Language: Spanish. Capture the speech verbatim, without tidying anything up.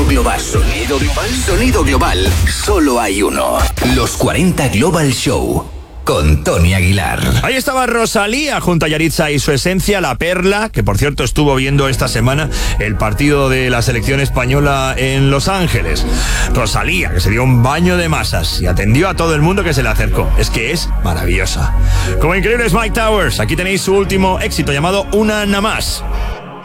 global. Sonido global. Sonido global. Solo hay uno. Los cuarenta Global Show. Con Tony Aguilar. Ahí estaba Rosalía junto a Yaritza y su esencia, La Perla, que por cierto estuvo viendo esta semana el partido de la selección española en Los Ángeles. Rosalía, que se dio un baño de masas y atendió a todo el mundo que se le acercó. Es que es maravillosa. Como increíbles Mike Towers, aquí tenéis su último éxito llamado Una Nada Más.